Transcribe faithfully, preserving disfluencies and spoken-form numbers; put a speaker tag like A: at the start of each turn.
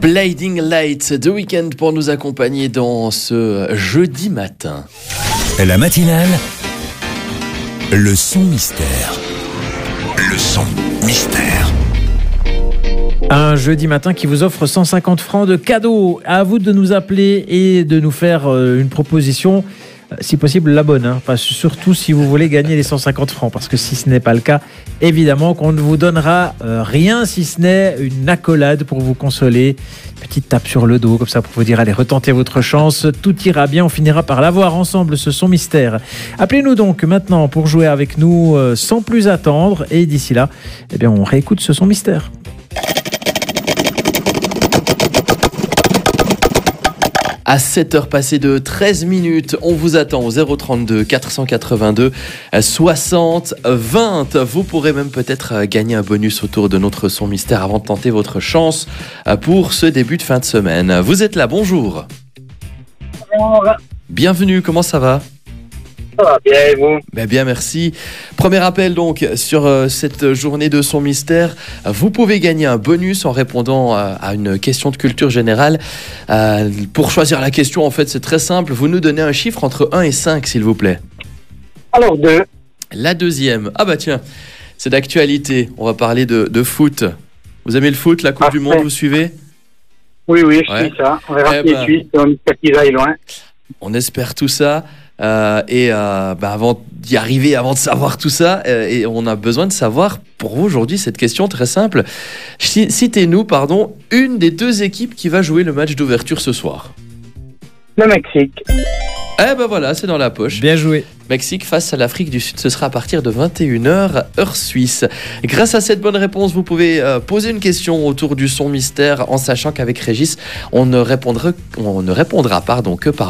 A: Blinding Lights de Weeknd pour nous accompagner dans ce jeudi matin.
B: La matinale, le son mystère. Le son mystère.
C: Un jeudi matin qui vous offre cent cinquante francs de cadeau. À vous de nous appeler et de nous faire une proposition, si possible la bonne, hein. Enfin, surtout si vous voulez gagner les cent cinquante francs, parce que si ce n'est pas le cas, évidemment qu'on ne vous donnera euh, rien si ce n'est une accolade pour vous consoler, petite tape sur le dos comme ça pour vous dire allez, retentez votre chance, tout ira bien, on finira par l'avoir ensemble, ce son mystère. Appelez-nous donc maintenant pour jouer avec nous euh, sans plus attendre, et d'ici là, eh bien on réécoute ce son mystère.
A: À sept heures passées de treize minutes, on vous attend au zéro trente-deux quatre cent quatre-vingt-deux soixante vingt. Vous pourrez même peut-être gagner un bonus autour de notre son mystère avant de tenter votre chance pour ce début de fin de semaine. Vous êtes là, bonjour.
D: Bonjour.
A: Bienvenue, comment ça va ?
D: Ça va bien, et vous ?
A: Ben bien, merci. Premier appel donc sur euh, cette journée de son mystère. Vous pouvez gagner un bonus en répondant euh, à une question de culture générale. Euh, pour choisir la question, en fait, c'est très simple. Vous nous donnez un chiffre entre un et cinq, s'il vous plaît.
D: Alors, deux.
A: La deuxième. Ah bah tiens, c'est d'actualité. On va parler de, de foot. Vous aimez le foot, la Coupe
D: Parfait.
A: du Monde, vous suivez ?
D: Oui, oui, je
A: Ouais.
D: suis ça. On verra
A: Eh
D: qui
A: ben.
D: est suisse, on espère qu'ils aillent loin.
A: On espère tout ça. Euh, et euh, bah avant d'y arriver, avant de savoir tout ça, euh, et on a besoin de savoir pour vous aujourd'hui cette question très simple. Ci- Citez-nous, pardon, une des deux équipes qui va jouer le match d'ouverture ce soir.
D: Le Mexique.
A: Eh ben voilà, c'est dans la poche.
C: Bien joué.
A: Mexique face à l'Afrique du Sud, ce sera à partir de vingt et une heures, heure suisse. Grâce à cette bonne réponse, vous pouvez euh, poser une question autour du son mystère en sachant qu'avec Régis, on ne répondra, on ne répondra pardon, que par